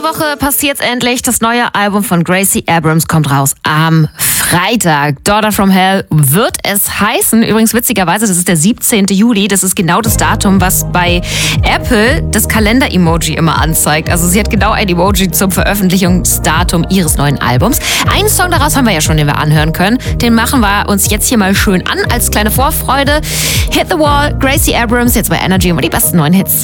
Woche passiert's endlich. Das neue Album von Gracie Abrams kommt raus am Freitag. Daughter from Hell wird es heißen. Übrigens witzigerweise, das ist der 17. Juli. Das ist genau das Datum, was bei Apple das Kalender-Emoji immer anzeigt. Also sie hat genau ein Emoji zum Veröffentlichungsdatum ihres neuen Albums. Einen Song daraus haben wir ja schon, den wir anhören können. Den machen wir uns jetzt hier mal schön an als kleine Vorfreude. Hit the Wall, Gracie Abrams, jetzt bei Energy und die besten neuen Hits.